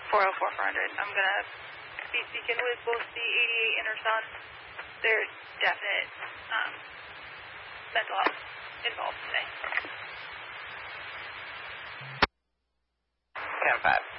404-400. I'm going to be speaking with both the 88 and her son. There's definite mental health involved today. 10-5.